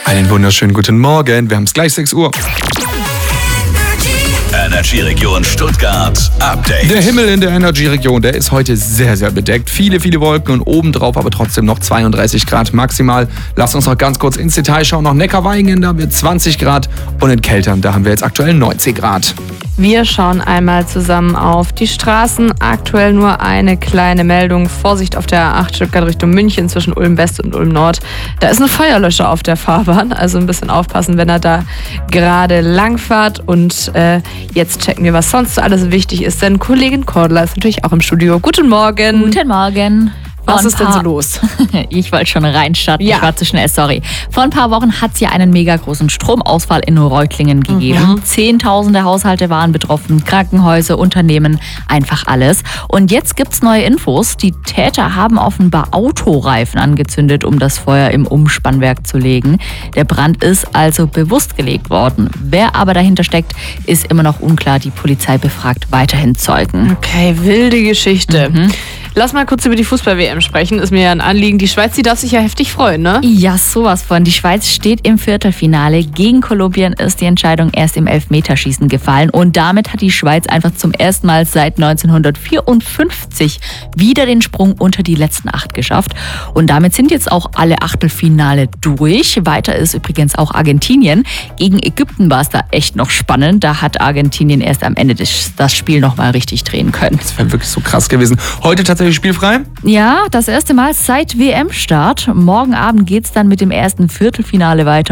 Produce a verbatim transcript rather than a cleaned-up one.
Einen wunderschönen guten Morgen. Wir haben es gleich sechs Uhr. Energy-Region Stuttgart Update. Der Himmel in der Energy-Region, der ist heute sehr, sehr bedeckt. Viele, viele Wolken und obendrauf aber trotzdem noch zweiunddreißig Grad maximal. Lass uns noch ganz kurz ins Detail schauen. Noch Neckarweingen, da haben wir zwanzig Grad und in Keltern, da haben wir jetzt aktuell neunzig Grad. Wir schauen einmal zusammen auf die Straßen. Aktuell nur eine kleine Meldung. Vorsicht auf der A acht Stuttgart Richtung München zwischen Ulm West und Ulm Nord. Da ist ein Feuerlöscher auf der Fahrbahn. Also ein bisschen aufpassen, wenn er da gerade langfährt. Und äh, jetzt checken wir, was sonst so alles wichtig ist. Denn Kollegin Cordula ist natürlich auch im Studio. Guten Morgen. Guten Morgen. Was ist denn so los? Ich wollte schon reinstarten, Ja. ich war zu schnell, sorry. Vor ein paar Wochen hat es ja einen mega großen Stromausfall in Reutlingen gegeben. Mhm. Zehntausende Haushalte waren betroffen, Krankenhäuser, Unternehmen, einfach alles. Und jetzt gibt es neue Infos. Die Täter haben offenbar Autoreifen angezündet, um das Feuer im Umspannwerk zu legen. Der Brand ist also bewusst gelegt worden. Wer aber dahinter steckt, ist immer noch unklar. Die Polizei befragt weiterhin Zeugen. Okay, wilde Geschichte. Mhm. Lass mal kurz über die Fußball-W M sprechen. Ist mir ja ein Anliegen. Die Schweiz, die darf sich ja heftig freuen, ne? Ja, sowas von. Die Schweiz steht im Viertelfinale. Gegen Kolumbien ist die Entscheidung erst im Elfmeterschießen gefallen. Und damit hat die Schweiz einfach zum ersten Mal seit neunzehnhundertvierundfünfzig wieder den Sprung unter die letzten acht geschafft. Und damit sind jetzt auch alle Achtelfinale durch. Weiter ist übrigens auch Argentinien. Gegen Ägypten war es da echt noch spannend. Da hat Argentinien erst am Ende des, das Spiel nochmal richtig drehen können. Das wäre wirklich so krass gewesen. Heute tatsächlich spielfrei? Ja, das erste Mal seit W M-Start. Morgen Abend geht's dann mit dem ersten Viertelfinale weiter.